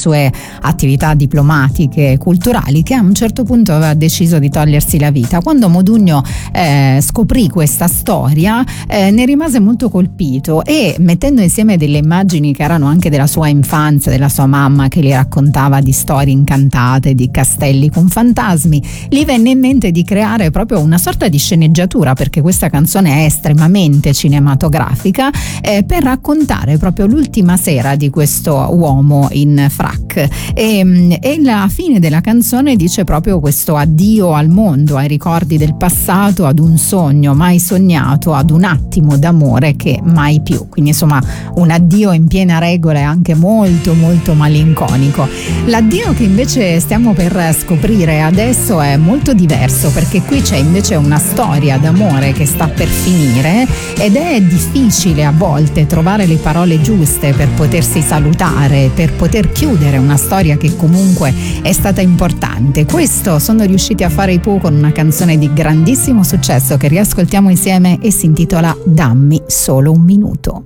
sue attività diplomatiche e culturali, che a un certo punto aveva deciso di togliersi la vita. Quando Modugno scoprì questa storia ne rimase molto colpito, e mettendo insieme delle immagini che erano anche della sua infanzia, della sua mamma che gli raccontava di storie incantate, di castelli con fantasmi, gli venne in mente di creare proprio una sorta di sceneggiatura, perché questa canzone è estremamente cinematografica, per raccontare proprio l'ultima sera di questo uomo in frac, e la fine della canzone dice proprio questo addio al mondo, ai ricordi del passato, ad un sogno mai sognato, ad un attimo d'amore che mai più. Quindi insomma un addio in piena regola e anche molto molto malinconico. L'addio che invece stiamo per scoprire adesso è molto diverso, perché qui c'è invece una storia d'amore che sta per finire, ed è difficile a volte trovare le parole giuste per potersi salutare, per poter chiudere una storia che comunque è stata importante. Questo sono riusciti a fare i Pooh con una canzone di grandissimo successo che riascoltiamo insieme e si intitola Dammi solo un minuto.